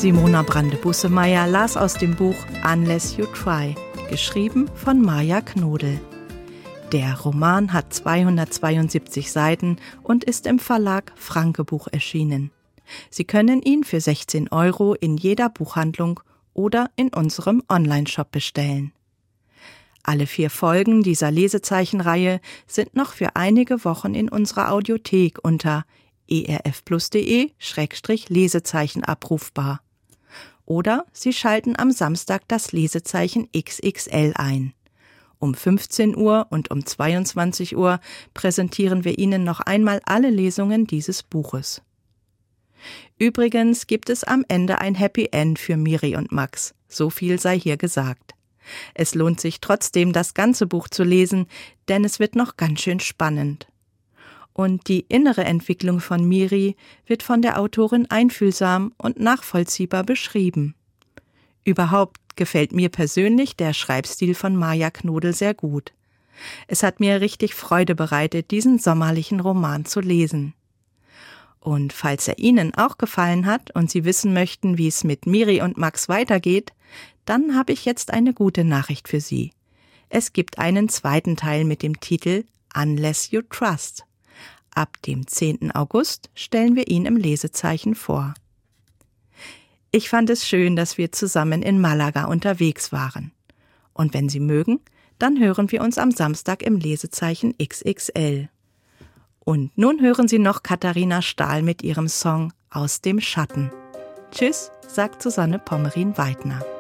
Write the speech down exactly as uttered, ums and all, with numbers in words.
Simona Brande-Bussemeyer las aus dem Buch Unless You Try, geschrieben von Maja Knodel. Der Roman hat zweihundertzweiundsiebzig Seiten und ist im Verlag Franke Buch erschienen. Sie können ihn für sechzehn Euro in jeder Buchhandlung oder in unserem Onlineshop bestellen. Alle vier Folgen dieser Lesezeichenreihe sind noch für einige Wochen in unserer Audiothek unter erfplus.de Schrägstrich Lesezeichen abrufbar. Oder Sie schalten am Samstag das Lesezeichen X X L ein. Um fünfzehn Uhr und um zweiundzwanzig Uhr präsentieren wir Ihnen noch einmal alle Lesungen dieses Buches. Übrigens gibt es am Ende ein Happy End für Miri und Max. So viel sei hier gesagt. Es lohnt sich trotzdem, das ganze Buch zu lesen, denn es wird noch ganz schön spannend. Und die innere Entwicklung von Miri wird von der Autorin einfühlsam und nachvollziehbar beschrieben. Überhaupt gefällt mir persönlich der Schreibstil von Maja Knodel sehr gut. Es hat mir richtig Freude bereitet, diesen sommerlichen Roman zu lesen. Und falls er Ihnen auch gefallen hat und Sie wissen möchten, wie es mit Miri und Max weitergeht, dann habe ich jetzt eine gute Nachricht für Sie. Es gibt einen zweiten Teil mit dem Titel Unless You Trust. Ab dem zehnten August stellen wir ihn im Lesezeichen vor. Ich fand es schön, dass wir zusammen in Malaga unterwegs waren. Und wenn Sie mögen, dann hören wir uns am Samstag im Lesezeichen X X L. Und nun hören Sie noch Katharina Stahl mit ihrem Song Aus dem Schatten. Tschüss, sagt Susanne Pommerin-Weidner.